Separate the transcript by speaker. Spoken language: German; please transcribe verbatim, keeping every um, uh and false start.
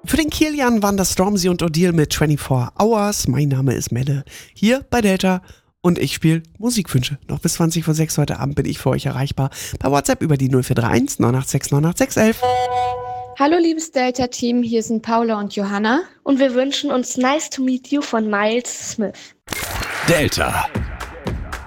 Speaker 1: Für den Kilian waren das Stormzy und Odile mit vierundzwanzig Hours. Mein Name ist Melle, hier bei Delta. Und ich spiele Musikwünsche. Noch bis zwanzig vor sechs heute Abend bin ich für euch erreichbar. Bei WhatsApp über die null vier drei eins neun acht sechs neun acht sechs eins eins.
Speaker 2: Hallo liebes Delta-Team, hier sind Paula und Johanna und wir wünschen uns Nice to Meet You von Miles Smith.
Speaker 3: Delta.